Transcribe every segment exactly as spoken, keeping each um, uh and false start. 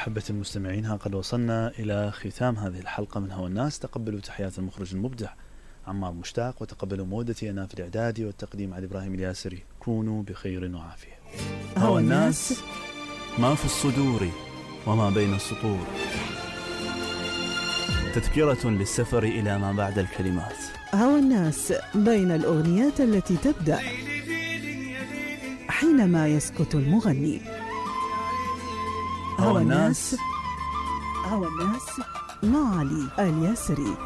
أحبة المستمعين، ها قد وصلنا إلى ختام هذه الحلقة من هوا الناس. تقبلوا تحيات المخرج المبدع عمار مشتاق، وتقبلوا مودتي أنا في الإعدادي والتقديم علي إبراهيم الياسري. كونوا بخير وعافية. هوا الناس ما في الصدور وما بين السطور، تذكرة للسفر إلى ما بعد الكلمات. هوا الناس بين الأغنيات التي تبدأ حينما يسكت المغني. هوا الناس هوا الناس مع علي الياسري.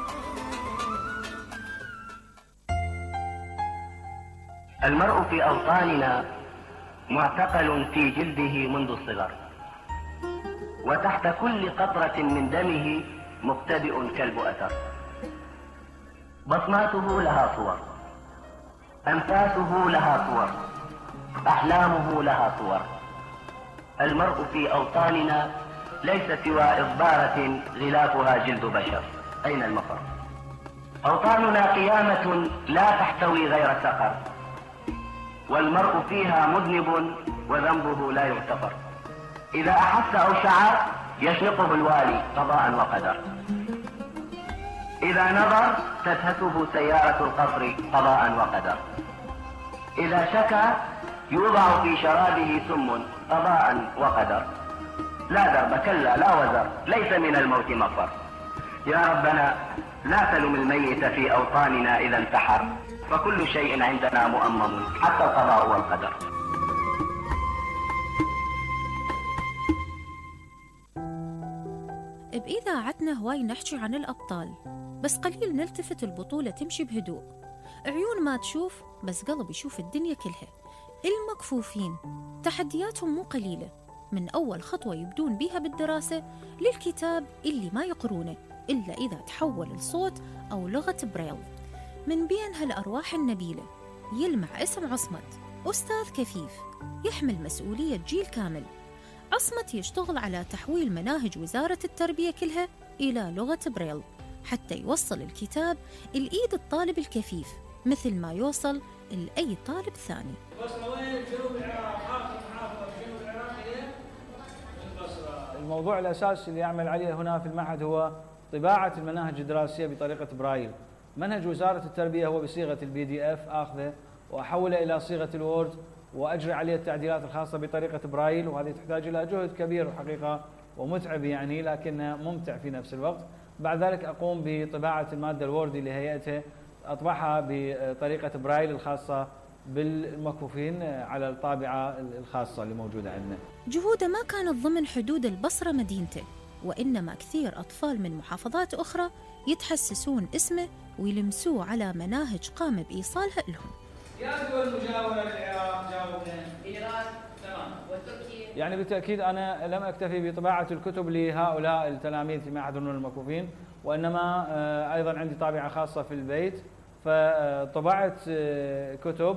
المرء في أوطاننا معتقل في جلده منذ الصغر، وتحت كل قطرة من دمه مبتدئ كلب أثر. بصماته لها صور، أنفاسه لها صور، أحلامه لها صور. المرء في أوطاننا ليس سوى إضبارة غلافها جلد بشر. أين المفر؟ أوطاننا قيامة لا تحتوي غير سقر، والمرء فيها مذنب وذنبه لا يغتفر. إذا أحس أو شعر يشنقه الوالي قضاء وقدر، إذا نظر تدهسه سيارة القصر قضاء وقدر، إذا شكى يوضع في شرابه سم قضاء وقدر. لا درب كلا لا وزر، ليس من الموت مفر. يا ربنا لا تلم الميت في أوطاننا إذا انتحر، فكل شيء عندنا مؤمم حتى القضاء والقدر. بإذاعتنا هواي نحكي عن الأبطال، بس قليل نلتفت البطولة تمشي بهدوء. عيون ما تشوف بس قلب يشوف الدنيا كلها. المكفوفين تحدياتهم مو قليلة، من أول خطوة يبدون بيها بالدراسة للكتاب اللي ما يقرونه إلا إذا تحول لصوت أو لغة بريل. من بين هالأرواح النبيلة يلمع اسم عصمت، أستاذ كفيف يحمل مسؤولية جيل كامل. عصمت يشتغل على تحويل مناهج وزارة التربية كلها إلى لغة بريل حتى يوصل الكتاب الإيد الطالب الكفيف مثل ما يوصل لأي طالب ثاني. الموضوع الأساسي اللي يعمل عليه هنا في المعهد هو طباعة المناهج الدراسية بطريقة برايل. منهج وزارة التربية هو بصيغة البي دي اف آخذه وأحوله إلى صيغة الوورد وأجري عليه التعديلات الخاصة بطريقة برايل، وهذه تحتاج إلى جهد كبير وحقيقة ومتعب يعني، لكنه ممتع في نفس الوقت. بعد ذلك أقوم بطباعة المادة الوردي لهيئته، أطبعها بطريقة برايل الخاصة بالمكفوفين على الطابعة الخاصة اللي موجودة عندنا. جهوده ما كانت ضمن حدود البصرة مدينته، وإنما كثير أطفال من محافظات أخرى يتحسسون اسمه ويلمسوه على مناهج قام بإيصالها لهم. يا دول المجاورة للعراق جاوبنا إيران تمام والتركيا. يعني بالتأكيد أنا لم أكتفي بطباعة الكتب لهؤلاء التلاميذ في معهد النون المكفوفين، وإنما أيضا عندي طابعة خاصة في البيت، فطبعت كتب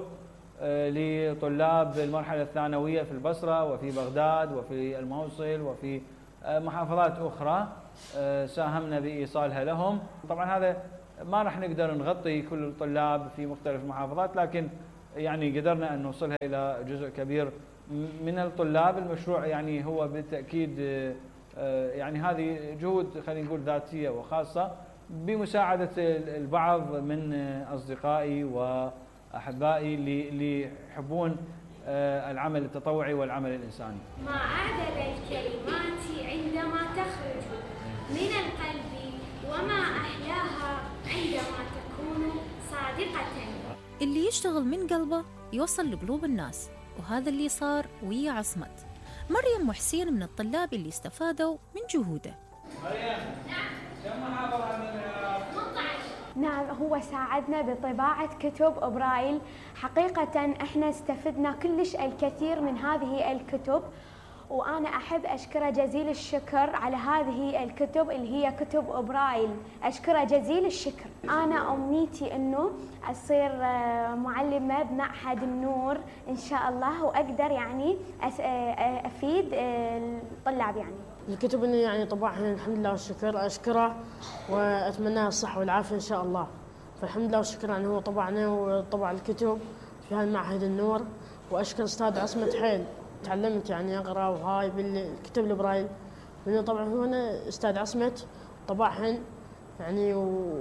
لطلاب المرحلة الثانوية في البصرة وفي بغداد وفي الموصل وفي محافظات أخرى ساهمنا بإيصالها لهم. طبعا هذا ما راح نقدر نغطي كل الطلاب في مختلف المحافظات، لكن يعني قدرنا أن نوصلها إلى جزء كبير من الطلاب. المشروع يعني هو بالتأكيد يعني هذه جهود خلينا نقول ذاتية وخاصة بمساعدة البعض من أصدقائي وأحبائي اللي يحبون العمل التطوعي والعمل الإنساني. ما أعدل الكلمات عندما تخرج من القلب، وما أحلاها عندما تكون صادقة. اللي يشتغل من قلبه يوصل لقلوب الناس، وهذا اللي صار ويا عصمت. مريم وحسين من الطلاب اللي استفادوا من جهوده. مريم نعم كم محافظة عندنا؟ نعم، هو ساعدنا بطباعة كتب برايل. حقيقة احنا استفدنا كلش الكثير من هذه الكتب، وأنا أحب أشكره جزيل الشكر على هذه الكتب اللي هي كتب برايل. أشكره جزيل الشكر. أنا أمنيتي أنه أصير معلمة بمعهد النور إن شاء الله، وأقدر يعني أفيد الطلاب. يعني الكتب اللي يعني طبعها الحمد لله والشكر أشكره وأتمنى الصحة والعافية إن شاء الله. فالحمد لله والشكر يعني هو طبعنا وطبع الكتب في هذا معهد النور، وأشكر أستاذ عصمت حيل. تعلمت يعني أقرأ وهاي بالكتب البرايل، لأنه طبعا هو أنا أستاذ عصمت طبعهن يعني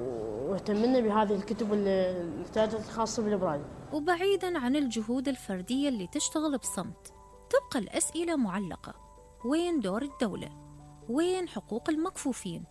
واهتمنا بهذه الكتب اللي الخاصة بالبرايل. وبعيداً عن الجهود الفردية اللي تشتغل بصمت، تبقى الأسئلة معلقة: وين دور الدولة؟ وين حقوق المكفوفين؟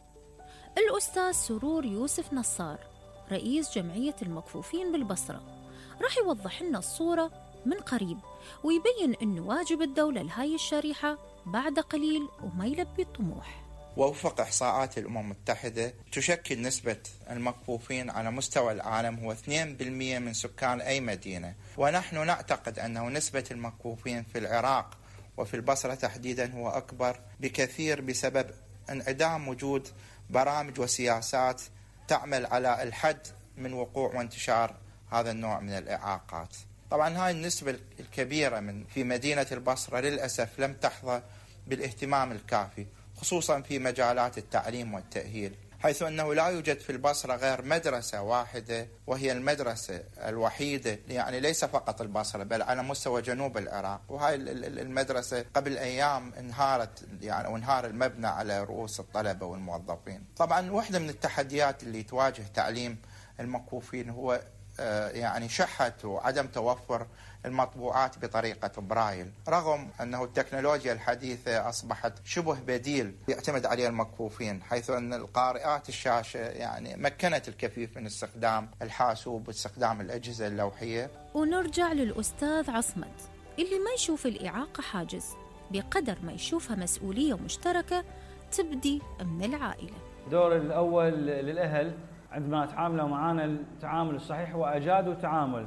الأستاذ سرور يوسف نصار رئيس جمعية المكفوفين بالبصرة راح يوضح لنا الصورة من قريب ويبين أنه واجب الدولة لهاي الشريحة بعد قليل وما يلبي الطموح. ووفق إحصاءات الأمم المتحدة تشكل نسبة المكفوفين على مستوى العالم هو اثنين بالمئة من سكان أي مدينة، ونحن نعتقد أنه نسبة المكفوفين في العراق وفي البصرة تحديدا هو أكبر بكثير بسبب انعدام وجود برامج وسياسات تعمل على الحد من وقوع وانتشار هذا النوع من الإعاقات. طبعا هاي النسبة الكبيرة من في مدينة البصرة للأسف لم تحظى بالاهتمام الكافي، خصوصا في مجالات التعليم والتأهيل، حيث أنه لا يوجد في البصرة غير مدرسة واحدة وهي المدرسة الوحيدة، يعني ليس فقط البصرة بل على مستوى جنوب العراق. وهاي المدرسة قبل أيام انهارت يعني وانهار المبنى على رؤوس الطلبة والموظفين. طبعا واحدة من التحديات اللي تواجه تعليم المكفوفين هو يعني شحة وعدم توفر المطبوعات بطريقة برايل، رغم أنه التكنولوجيا الحديثة أصبحت شبه بديل يعتمد عليه المكفوفين، حيث أن القارئات الشاشة يعني مكنت الكفيف من استخدام الحاسوب واستخدام الأجهزة اللوحية. ونرجع للأستاذ عصمت اللي ما يشوف الإعاقة حاجز بقدر ما يشوفها مسؤولية مشتركة تبدي من العائلة. دور الأول للأهل عندما تعاملوا معنا التعامل الصحيح وأجادوا تعامل،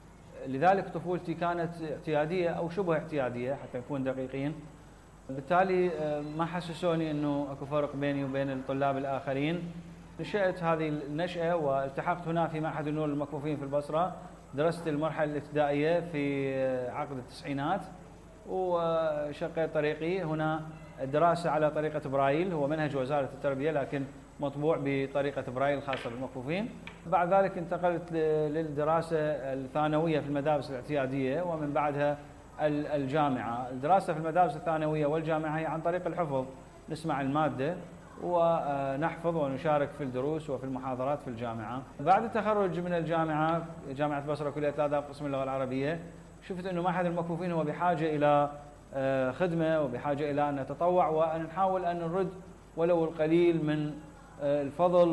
لذلك طفولتي كانت اعتيادية أو شبه اعتيادية حتى نكون دقيقين، بالتالي ما حسسوني أنه أكو فرق بيني وبين الطلاب الآخرين. نشأت هذه النشأة والتحقت هنا في معهد النور للمكفوفين في البصرة، درست المرحلة الابتدائية في عقد التسعينات وشقيت طريقي هنا الدراسة على طريقة برايل، هو منهج وزارة التربية لكن مطبوع بطريقة برايل الخاصة بالمكفوفين. بعد ذلك انتقلت للدراسة الثانوية في المدارس الاعتيادية ومن بعدها الجامعة. الدراسة في المدارس الثانوية والجامعة هي عن طريق الحفظ، نسمع المادة ونحفظ ونشارك في الدروس وفي المحاضرات في الجامعة. بعد التخرج من الجامعة جامعة البصرة كلية الآداب قسم اللغة العربية، شفت أنه معهد المكفوفين هو بحاجة إلى خدمة وبحاجة إلى أن نتطوع وأن نحاول أن نرد ولو القليل من الفضل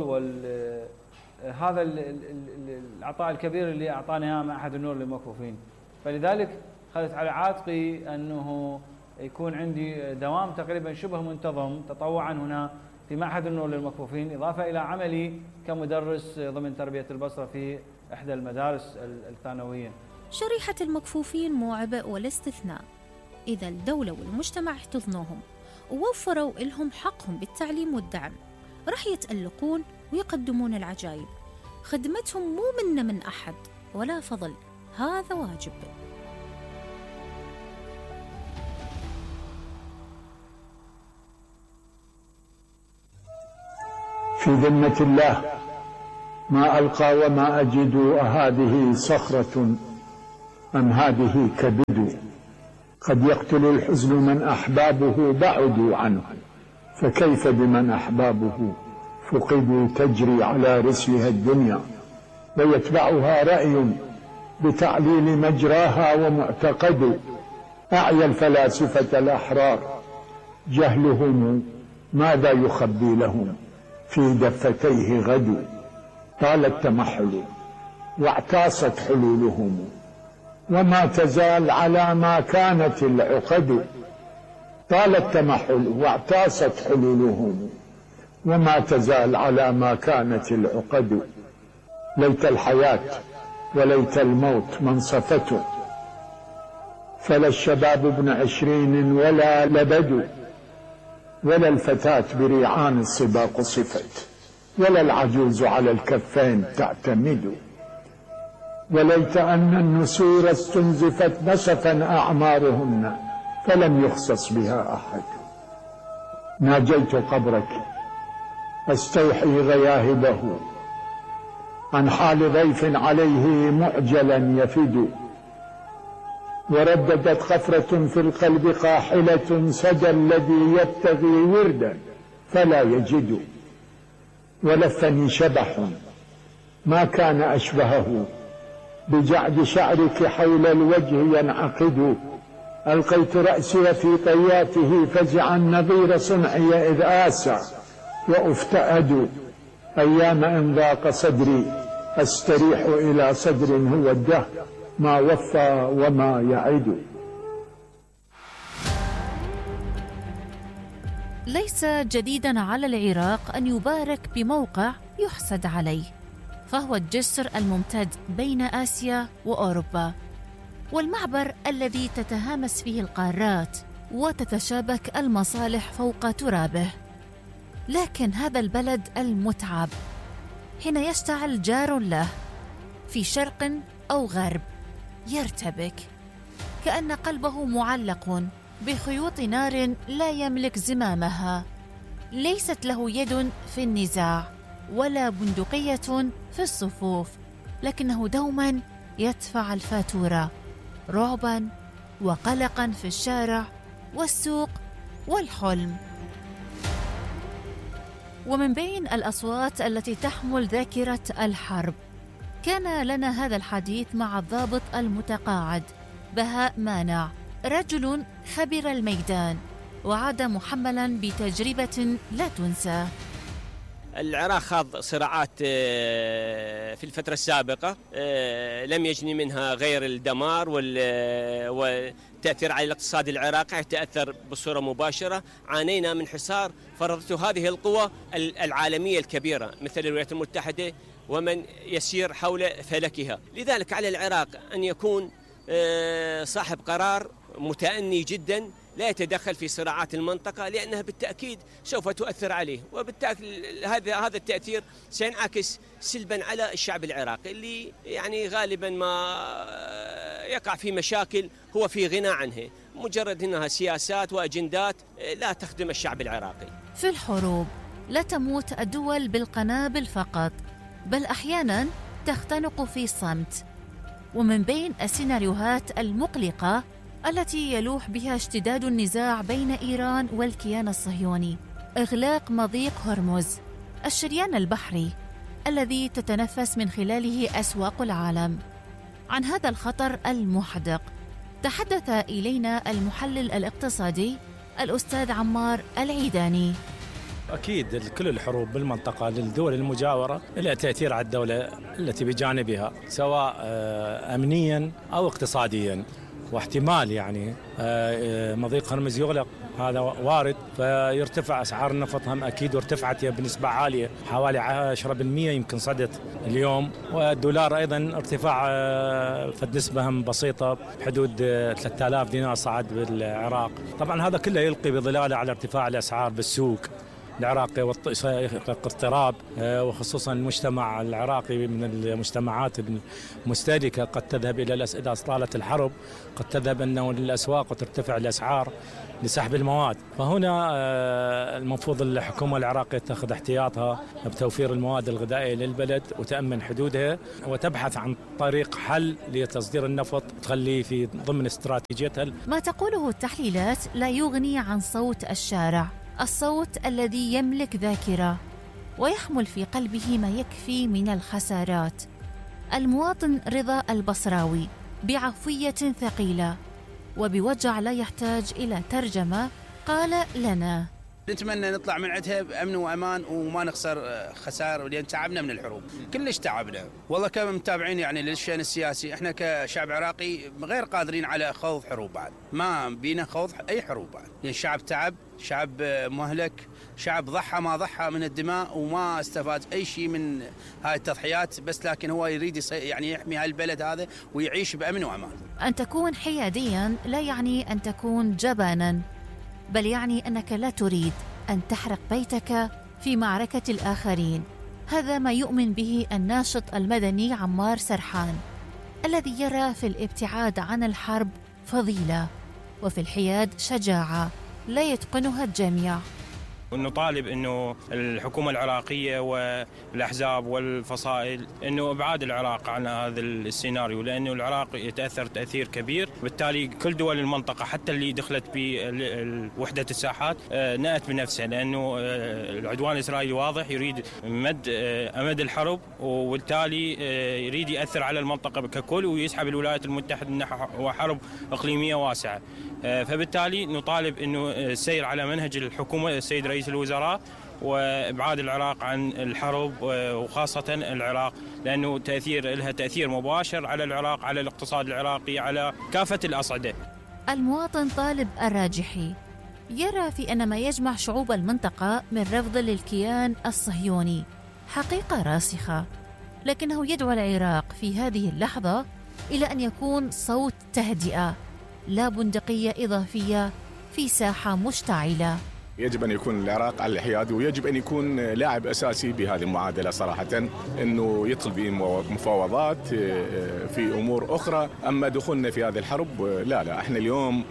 وهذا العطاء الكبير اللي أعطانا إياه معهد النور للمكفوفين. فلذلك خذت على عاتقي أنه يكون عندي دوام تقريبا شبه منتظم تطوعا هنا في معهد النور للمكفوفين، إضافة إلى عملي كمدرس ضمن تربية البصرة في إحدى المدارس الثانوية. شريحة المكفوفين مو عبء ولا استثناء إذا الدولة والمجتمع احتضنوهم ووفروا لهم حقهم بالتعليم والدعم، رح يتألقون ويقدمون العجائب. خدمتهم مو منا من أحد ولا فضل، هذا واجب. في ذمة الله ما ألقى وما أجد، أهذه صخرة أم هذه كبد؟ قد يقتل الحزن من أحبابه بعدوا عنه، فكيف بمن أحبابه فقدوا؟ تجري على رسلها الدنيا ويتبعها رأي بتعليل مجراها ومعتقد. أعيا الفلاسفة الأحرار جهلهم ماذا يخبي لهم في دفتيه غد؟ طال التمحل واعتاصت حلولهم وما تزال على ما كانت العقد. طال التمحل واعتاصت حلولهم وما تزال على ما كانت العقد. ليت الحياة وليت الموت منصفة، فلا الشباب ابن عشرين ولا لبد، ولا الفتاة بريعان الصبا قصفت، ولا العجوز على الكفين تعتمد. وليت أن النسور استنزفت نسفا أعمارهن فلم يخصص بها أحد. ناجيت قبرك أستوحي غياهبه عن حال ضيف عليه معجلا يفد. ورددت خفرة في القلب قاحلة سدى الذي يبتغي وردا فلا يجد. ولفني شبح ما كان أشبهه بجعد شعرك حول الوجه ينعقد. ألقيت رأسي في طياته فزعا نظير صنعي إذ آسى وأفتأد. أيام إن ضاق صدري أستريح إلى صدر هو الدهر ما وفى وما يعد. ليس جديدا على العراق أن يبارك بموقع يحسد عليه، فهو الجسر الممتد بين آسيا وأوروبا، والمعبر الذي تتهامس فيه القارات وتتشابك المصالح فوق ترابه. لكن هذا البلد المتعب حين يشتعل جار له في شرق أو غرب يرتبك، كأن قلبه معلق بخيوط نار لا يملك زمامها. ليست له يد في النزاع ولا بندقية في الصفوف، لكنه دوما يدفع الفاتورة رعبا وقلقا في الشارع والسوق والحلم. ومن بين الأصوات التي تحمل ذاكرة الحرب كان لنا هذا الحديث مع الضابط المتقاعد بهاء مانع، رجل خبر الميدان وعاد محملا بتجربة لا تنسى. العراق خاض صراعات في الفترة السابقة لم يجني منها غير الدمار والتأثير على الاقتصاد العراقي، تأثر بصورة مباشرة. عانينا من حصار فرضته هذه القوى العالمية الكبيرة مثل الولايات المتحدة ومن يسير حول فلكها. لذلك على العراق أن يكون صاحب قرار متأني جدا، لا يتدخل في صراعات المنطقة، لأنها بالتأكيد سوف تؤثر عليه، وبالتأكيد هذا هذا التأثير سينعكس سلبا على الشعب العراقي اللي يعني غالبا ما يقع في مشاكل هو في غنى عنها، مجرد أنها سياسات وأجندات لا تخدم الشعب العراقي. في الحروب لا تموت الدول بالقنابل فقط، بل أحيانا تختنق في صمت. ومن بين السيناريوهات المقلقة التي يلوح بها اشتداد النزاع بين إيران والكيان الصهيوني إغلاق مضيق هرمز، الشريان البحري الذي تتنفس من خلاله أسواق العالم. عن هذا الخطر المحدق تحدث إلينا المحلل الاقتصادي الأستاذ عمار العيداني. أكيد كل الحروب بالمنطقة للدول المجاورة لها تأثير على الدولة التي بجانبها سواء أمنيا أو اقتصاديا، واحتمال يعني مضيق هرمز يغلق هذا وارد، فيرتفع أسعار النفط هم أكيد، وارتفعت بنسبة عالية حوالي عشرة بالمئة يمكن صدت اليوم، والدولار أيضا ارتفاع في نسبة هم بسيطة بحدود ثلاثة آلاف دينار صعد بالعراق. طبعا هذا كله يلقي بظلاله على ارتفاع الأسعار بالسوق العراقي واضطراب، وخصوصا المجتمع العراقي من المجتمعات المستهلكة قد تذهب إلى إذا أطالت الحرب قد تذهب أنه للأسواق وترتفع الأسعار لسحب المواد. فهنا المفروض الحكومة العراقية تأخذ احتياطها بتوفير المواد الغذائية للبلد وتأمن حدودها وتبحث عن طريق حل لتصدير النفط وتخليه في ضمن استراتيجيتها. ما تقوله التحليلات لا يغني عن صوت الشارع، الصوت الذي يملك ذاكرة ويحمل في قلبه ما يكفي من الخسارات. المواطن رضا البصراوي بعفوية ثقيلة وبوجع لا يحتاج إلى ترجمة قال لنا: نتمنى نطلع من عندها بأمن وأمان وما نخسر خسائر، لأن تعبنا من الحروب، كلش تعبنا والله كمتابعين يعني للشأن السياسي. احنا كشعب عراقي غير قادرين على خوض حروب بعد، ما بينا خوض أي حروب بعد، لأن الشعب تعب، شعب مهلك، شعب ضحى ما ضحى من الدماء وما استفاد أي شيء من هاي التضحيات، بس لكن هو يريد يعني يحمي هالبلد هذا ويعيش بأمن وأمان. أن تكون حياديا لا يعني أن تكون جبانا، بل يعني أنك لا تريد أن تحرق بيتك في معركة الآخرين. هذا ما يؤمن به الناشط المدني عمار سرحان، الذي يرى في الابتعاد عن الحرب فضيلة وفي الحياد شجاعة لا يتقنها الجميع. ونطالب أنه الحكومة العراقية والأحزاب والفصائل أنه إبعاد العراق عن هذا السيناريو، لأنه العراق يتأثر تأثير كبير بالتالي كل دول المنطقة حتى اللي دخلت بوحدة الساحات نأت بنفسها، لأنه العدوان الإسرائيلي واضح يريد مد أمد الحرب، وبالتالي يريد يأثر على المنطقة ككل ويسحب الولايات المتحدة نحو حرب إقليمية واسعة. فبالتالي نطالب أنه السير على منهج الحكومة السيد رئيس الوزراء وإبعاد العراق عن الحرب، وخاصة العراق لأنه تأثير لها تأثير مباشر على العراق، على الاقتصاد العراقي، على كافة الأصعدة. المواطن طالب الراجحي يرى في أن ما يجمع شعوب المنطقة من رفض للكيان الصهيوني حقيقة راسخة، لكنه يدعو العراق في هذه اللحظة إلى أن يكون صوت تهدئة لا بندقية إضافية في ساحة مشتعلة. يجب أن يكون العراق على الحياد، ويجب أن يكون لاعب أساسي بهذه المعادلة صراحة، أنه يدخل بمفاوضات في أمور أخرى. أما دخولنا في هذه الحرب لا لا احنا اليوم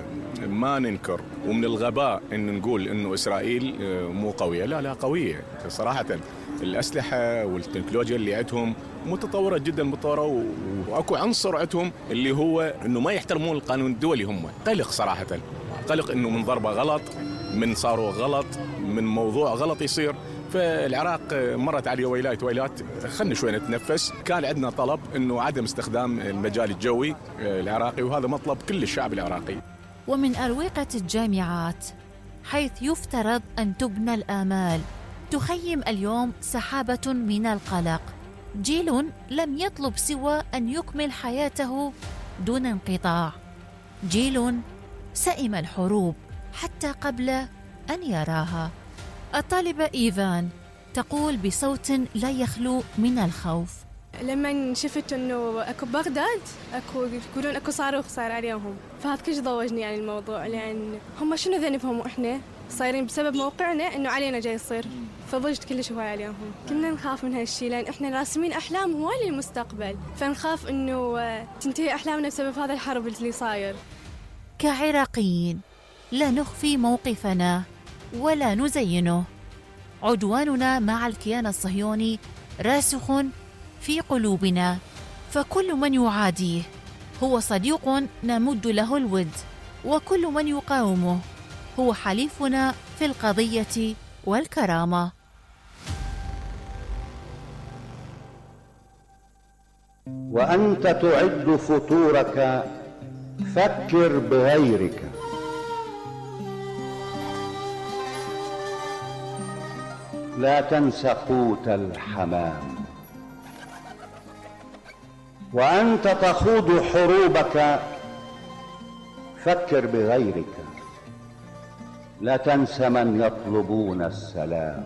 ما ننكر، ومن الغباء أن نقول أنه إسرائيل مو قوية. لا لا قوية صراحة، الأسلحة والتكنولوجيا اللي عندهم متطورة جدا متطورة، وأكو عنصر عندهم اللي هو أنه ما يحترمون القانون الدولي. هم قلق صراحة، قلق أنه من ضربة غلط، من صاروخ غلط، من موضوع غلط يصير. فالعراق مرت عليه ويلات ويلات، خلنا شوي نتنفس. كان عندنا طلب أنه عدم استخدام المجال الجوي العراقي، وهذا مطلب كل الشعب العراقي. ومن أروقة الجامعات حيث يفترض أن تبنى الآمال تخيم اليوم سحابة من القلق. جيل لم يطلب سوى أن يكمل حياته دون انقطاع، جيل سئم الحروب حتى قبل أن يراها. الطالبة إيفان تقول بصوت لا يخلو من الخوف: لما شفت انه اكو بغداد اكو يقولون اكو صاروخ صار عليهم، فهذا كلش ضوجني يعني الموضوع، لان هم شنو ذنبهم واحنا صايرين بسبب موقعنا انه علينا جاي يصير، فضجت كلش هواي عليهم. كنا نخاف من هالشيء لان احنا راسمين احلام هواي للمستقبل، فنخاف انه تنتهي احلامنا بسبب هذا الحرب اللي صاير. كعراقيين لا نخفي موقفنا ولا نزينه. عدواننا مع الكيان الصهيوني راسخ في قلوبنا، فكل من يعاديه هو صديق نمد له الود، وكل من يقاومه هو حليفنا في القضية والكرامة. وأنت تعد فطورك فكر بغيرك. لا تنس قوت الحمام. وأنت تخوض حروبك فكر بغيرك. لا تنس من يطلبون السلام.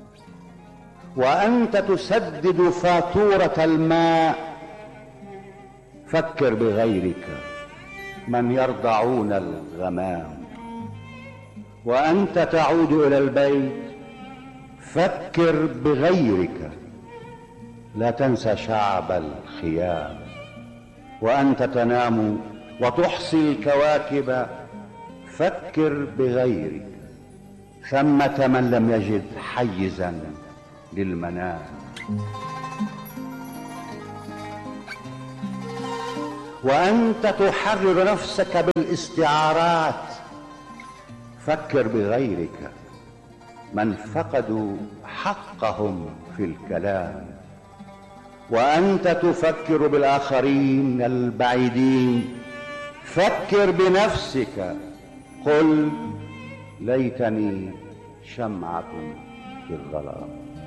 وأنت تسدد فاتورة الماء فكر بغيرك من يرضعون الغمام. وأنت تعود إلى البيت فكر بغيرك. لا تنسى شعب الخيام. وأنت تنام وتحصي الكواكب فكر بغيرك. ثمة من لم يجد حيزا للمنام. وأنت تحرر نفسك بالاستعارات فكر بغيرك من فقدوا حقهم في الكلام. وأنت تفكر بالآخرين البعيدين فكر بنفسك. قل ليتني شمعة في الظلام.